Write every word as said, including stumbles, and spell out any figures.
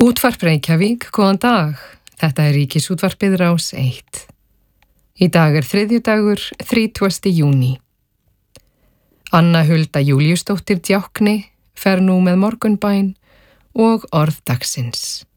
Útvarp Reykjavík, góðan dag. Þetta er Ríkisútvarpið Rás eitt. Í dag er þriðjudagur, þrítugasti júní. Anna Hulda Júlíusdóttir djákni fer nú með morgunbæn og orð dagsins.